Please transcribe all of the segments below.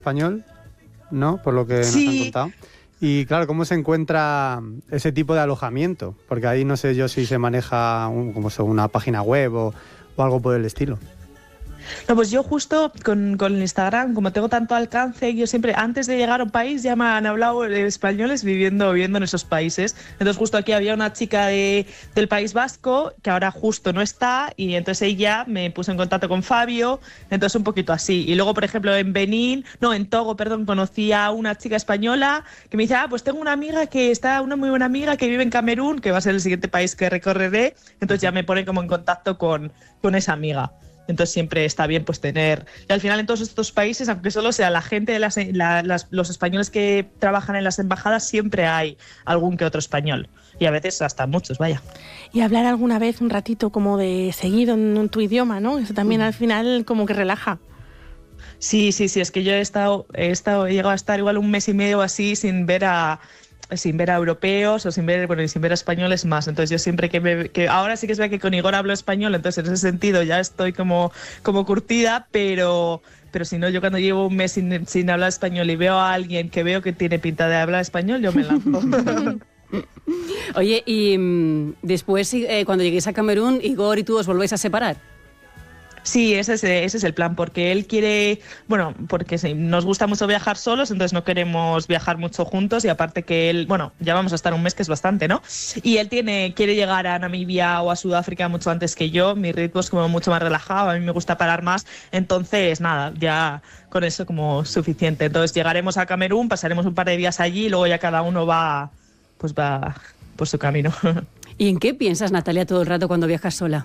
español, ¿no? Por lo que nos han contado. Y claro, ¿cómo se encuentra ese tipo de alojamiento? Porque ahí no sé yo si se maneja una página web o algo por el estilo. No, pues yo justo con el Instagram, como tengo tanto alcance, yo siempre, antes de llegar a un país, ya me han hablado españoles viviendo en esos países. Entonces justo aquí había una chica del País Vasco, que ahora justo no está, y entonces ella me puso en contacto con Fabio, entonces un poquito así. Y luego, por ejemplo, en Togo, conocí a una chica española que me dice, pues tengo una muy buena amiga que vive en Camerún, que va a ser el siguiente país que recorreré, entonces ya me pone como en contacto con esa amiga. Entonces siempre está bien pues tener... Y al final en todos estos países, aunque solo sea la gente, los españoles que trabajan en las embajadas, siempre hay algún que otro español. Y a veces hasta muchos, vaya. Y hablar alguna vez un ratito como de seguido en tu idioma, ¿no? Eso también al final como que relaja. Sí, es que yo he llegado a estar igual un mes y medio así sin ver a europeos o sin ver a españoles más. Entonces yo siempre que ahora sí que es verdad que con Igor hablo español, entonces en ese sentido ya estoy como curtida, pero si no, yo cuando llevo un mes sin hablar español y veo a alguien que veo que tiene pinta de hablar español, yo me lanzo. Oye, y después cuando lleguéis a Camerún, Igor y tú os volvéis a separar. Sí, ese es el plan, porque él quiere, porque sí, nos gusta mucho viajar solos, entonces no queremos viajar mucho juntos, y aparte que él, ya vamos a estar un mes, que es bastante, ¿no? Y él quiere llegar a Namibia o a Sudáfrica mucho antes que yo, mi ritmo es como mucho más relajado, a mí me gusta parar más, entonces nada, ya con eso como suficiente. Entonces llegaremos a Camerún, pasaremos un par de días allí y luego ya cada uno va por su camino. ¿Y en qué piensas, Natalia, todo el rato cuando viajas sola?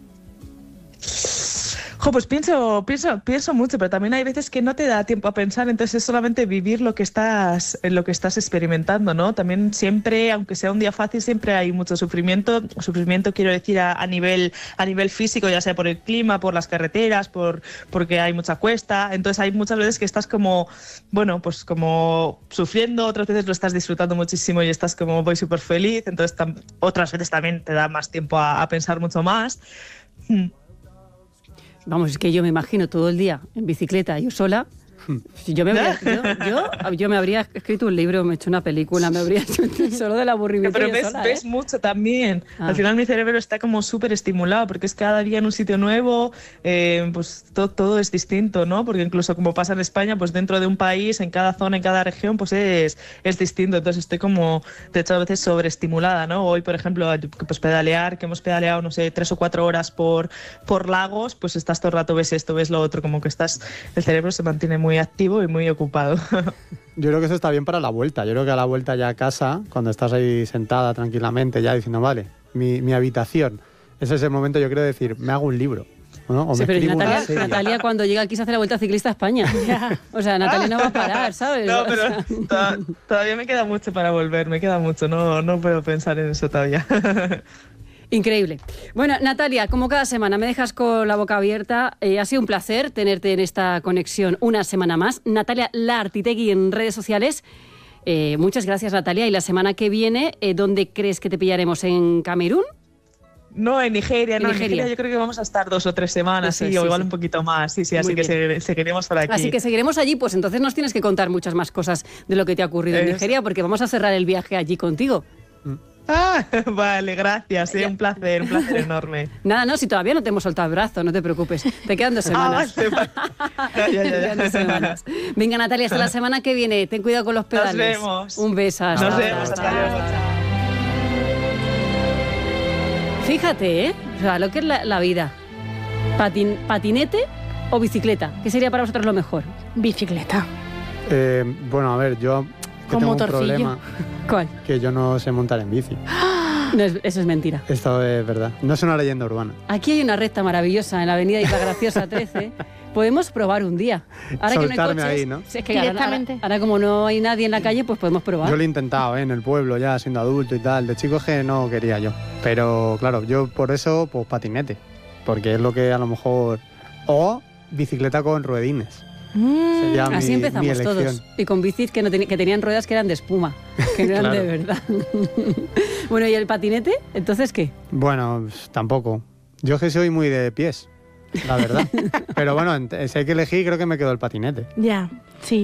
Pues pienso mucho, pero también hay veces que no te da tiempo a pensar, entonces es solamente vivir lo que estás experimentando, ¿no? También siempre, aunque sea un día fácil, siempre hay mucho sufrimiento. Sufrimiento quiero decir a nivel físico, ya sea por el clima, por las carreteras, porque hay mucha cuesta. Entonces hay muchas veces que estás como sufriendo, otras veces lo estás disfrutando muchísimo y estás como voy súper feliz. Entonces otras veces también te da más tiempo a pensar mucho más. Vamos, es que yo me imagino todo el día en bicicleta, yo sola. Yo me habría escrito un libro, me he hecho una película, me habría hecho solo del aburrimiento. Pero sola, ves mucho también. Al final mi cerebro está como súper estimulado, porque es cada día en un sitio nuevo, pues todo es distinto, ¿no? Porque incluso como pasa en España, pues dentro de un país, en cada zona, en cada región, pues es distinto. Entonces estoy como, de hecho, a veces sobreestimulada, ¿no? Hoy, por ejemplo, pues pedalear, que hemos pedaleado, no sé, 3 o 4 horas por lagos, pues estás todo el rato, ves esto, ves lo otro, como que el cerebro se mantiene muy activo y muy ocupado. Yo creo que eso está bien para la vuelta. Yo creo que a la vuelta ya a casa, cuando estás ahí sentada tranquilamente, ya diciendo, vale, mi habitación, ese es el momento, yo creo, de decir, me hago un libro, ¿no? O sí, me pero escribo una serie. Natalia cuando llega aquí se hace la Vuelta Ciclista a España. O sea, Natalia no va a parar, ¿sabes? No, pero todavía me queda mucho para volver, me queda mucho, no puedo pensar en eso todavía. Increíble. Bueno, Natalia, como cada semana me dejas con la boca abierta. Ha sido un placer tenerte en esta conexión una semana más. Natalia Lartitegui en redes sociales. Muchas gracias, Natalia. Y la semana que viene, ¿dónde crees que te pillaremos? ¿En Camerún? No, en Nigeria. En Nigeria yo creo que vamos a estar 2 o 3 semanas, o igual un poquito más. Sí, así que seguiremos por aquí. Así que seguiremos allí, pues entonces nos tienes que contar muchas más cosas de lo que te ha ocurrido en Nigeria, porque vamos a cerrar el viaje allí contigo. Vale, gracias, un placer enorme. Nada, no, si todavía no te hemos soltado el brazo, no te preocupes, te quedan 2 semanas. Ya. 2 semanas. Venga, Natalia, hasta la semana que viene, ten cuidado con los pedales. Nos vemos. Un beso. Nos vemos, hasta luego. Fíjate, o sea, lo que es la vida. ¿Patinete o bicicleta? ¿Qué sería para vosotros lo mejor? Bicicleta. Bueno, a ver, yo tengo un problema. ¿Cuál? Que yo no sé montar en bici. No, eso es mentira. Esto es verdad. No es una leyenda urbana. Aquí hay una recta maravillosa en la avenida Isla Graciosa 13. Podemos probar un día. Ahora soltarme que no hay coches, ahí, ¿no? Es que ahora como no hay nadie en la calle, pues podemos probar. Yo lo he intentado, en el pueblo, ya siendo adulto y tal. De chico es que no quería yo. Pero claro, yo por eso, pues patinete. Porque es lo que a lo mejor... O bicicleta con ruedines. Así empezamos todos. Y con bicis que tenían ruedas que eran de espuma, que no eran claro. de verdad. Bueno, ¿y el patinete? ¿Entonces qué? Bueno, tampoco. Yo es que soy muy de pies, la verdad. Pero bueno, si hay que elegir, creo que me quedo el patinete. Ya, sí.